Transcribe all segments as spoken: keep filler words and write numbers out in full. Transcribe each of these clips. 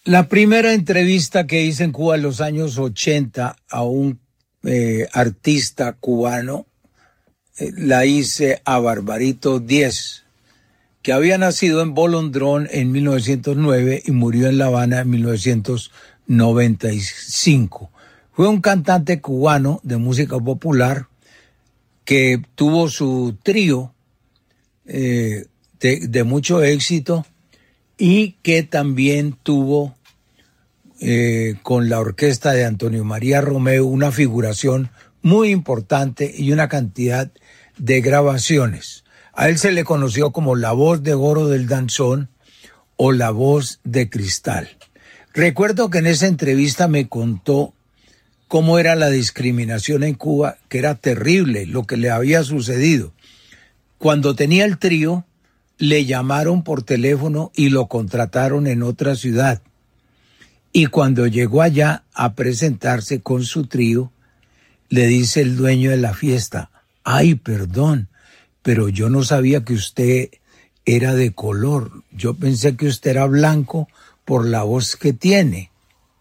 La primera entrevista que hice en Cuba en los años ochenta a un eh, artista cubano, eh, la hice a Barbarito Diez, que había nacido en Bolondrón en mil novecientos nueve y murió en La Habana en mil novecientos noventa y cinco. Fue un cantante cubano de música popular que tuvo su trío eh, de, de mucho éxito y que también tuvo eh, con la orquesta de Antonio María Romeo una figuración muy importante y una cantidad de grabaciones. A él se le conoció como la voz de oro del danzón o la voz de cristal. Recuerdo que en esa entrevista me contó cómo era la discriminación en Cuba, que era terrible lo que le había sucedido. Cuando tenía el trío, le llamaron por teléfono y lo contrataron en otra ciudad. Y cuando llegó allá a presentarse con su trío, le dice el dueño de la fiesta: ay, perdón, pero yo no sabía que usted era de color. Yo pensé que usted era blanco por la voz que tiene.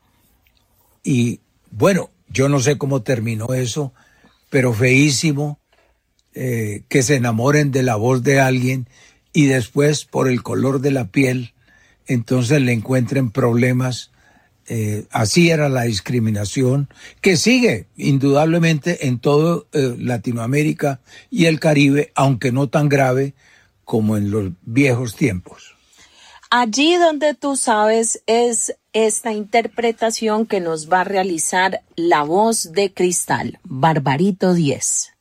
Y bueno, yo no sé cómo terminó eso, pero feísimo eh, que se enamoren de la voz de alguien y después por el color de la piel, entonces le encuentren problemas. Eh, así era la discriminación, que sigue indudablemente en todo eh, Latinoamérica y el Caribe, aunque no tan grave como en los viejos tiempos. Allí donde tú sabes es esta interpretación que nos va a realizar la voz de cristal, Barbarito Diez.